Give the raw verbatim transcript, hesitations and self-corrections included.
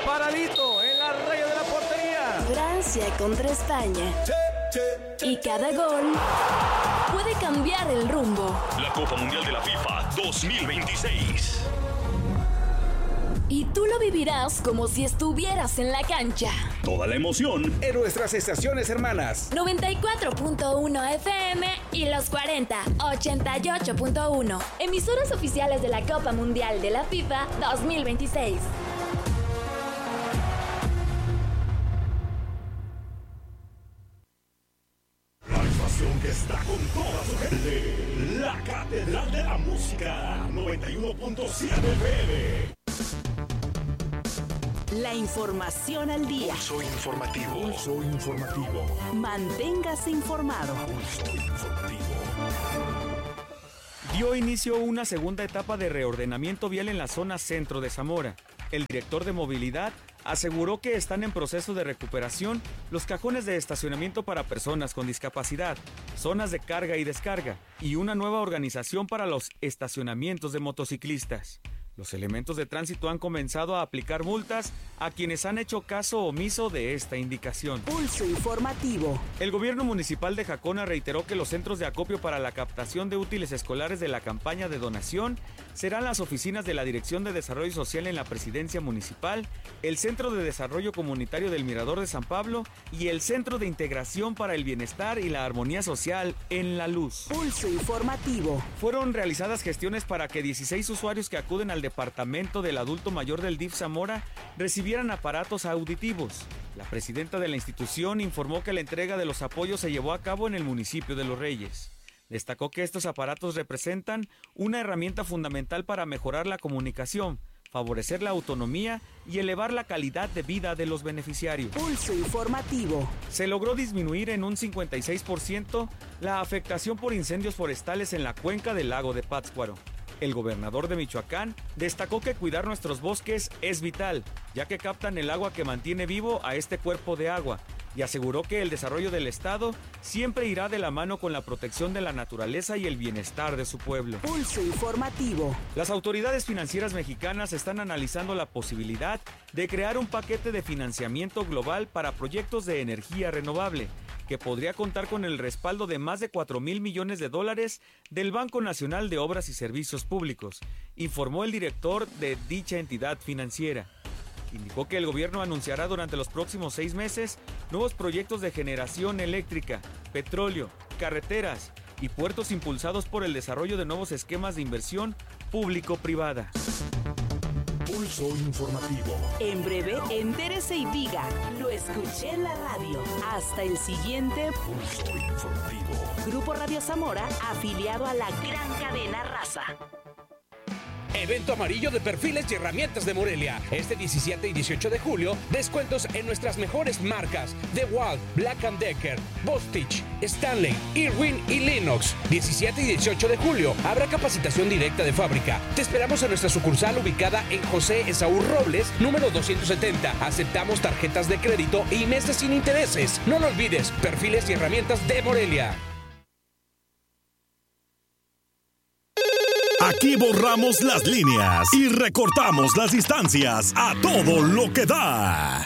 paradito en la raya de la portería. Francia contra España. Y cada gol puede cambiar el rumbo. La Copa Mundial de la FIFA dos mil veintiséis. Y tú lo vivirás como si estuvieras en la cancha. Toda la emoción en nuestras estaciones hermanas. noventa y cuatro punto uno F M y los cuarenta, ochenta y ocho punto uno. Emisoras oficiales de la Copa Mundial de la FIFA dos mil veintiséis. La estación que está con toda su gente. La Catedral de la Música. noventa y uno punto siete F M. La información al día. Pulso informativo. Pulso informativo. Manténgase informado. Pulso informativo. Dio inicio una segunda etapa de reordenamiento vial en la zona centro de Zamora. El director de movilidad aseguró que están en proceso de recuperación los cajones de estacionamiento para personas con discapacidad, zonas de carga y descarga y una nueva organización para los estacionamientos de motociclistas. Los elementos de tránsito han comenzado a aplicar multas a quienes han hecho caso omiso de esta indicación. Pulso informativo. El gobierno municipal de Jacona reiteró que los centros de acopio para la captación de útiles escolares de la campaña de donación serán las oficinas de la Dirección de Desarrollo Social en la Presidencia Municipal, el Centro de Desarrollo Comunitario del Mirador de San Pablo y el Centro de Integración para el Bienestar y la Armonía Social en La Luz. Pulso informativo. Fueron realizadas gestiones para que dieciséis usuarios que acuden al Departamento del Adulto Mayor del D I F Zamora recibieran aparatos auditivos. La presidenta de la institución informó que la entrega de los apoyos se llevó a cabo en el municipio de Los Reyes. Destacó que estos aparatos representan una herramienta fundamental para mejorar la comunicación, favorecer la autonomía y elevar la calidad de vida de los beneficiarios. Pulso informativo. Se logró disminuir en un cincuenta y seis por ciento la afectación por incendios forestales en la cuenca del lago de Pátzcuaro. El gobernador de Michoacán destacó que cuidar nuestros bosques es vital, ya que captan el agua que mantiene vivo a este cuerpo de agua, y aseguró que el desarrollo del estado siempre irá de la mano con la protección de la naturaleza y el bienestar de su pueblo. Pulso informativo. Las autoridades financieras mexicanas están analizando la posibilidad de crear un paquete de financiamiento global para proyectos de energía renovable, que podría contar con el respaldo de más de cuatro mil millones de dólares del Banco Nacional de Obras y Servicios Públicos, informó el director de dicha entidad financiera. Indicó que el gobierno anunciará durante los próximos seis meses nuevos proyectos de generación eléctrica, petróleo, carreteras y puertos impulsados por el desarrollo de nuevos esquemas de inversión público-privada. Pulso informativo. En breve, entérese y diga, lo escuché en la radio. Hasta el siguiente Pulso informativo. Grupo Radio Zamora, afiliado a la gran cadena Raza. Evento amarillo de Perfiles y Herramientas de Morelia. Este diecisiete y dieciocho de julio, descuentos en nuestras mejores marcas: DeWalt, Black and Decker, Bostitch, Stanley, Irwin y Linux. diecisiete y dieciocho de julio, habrá capacitación directa de fábrica. Te esperamos en nuestra sucursal ubicada en José Esaú Robles, número doscientos setenta. Aceptamos tarjetas de crédito y meses sin intereses. No lo olvides, Perfiles y Herramientas de Morelia. Aquí borramos las líneas y recortamos las distancias a todo lo que da.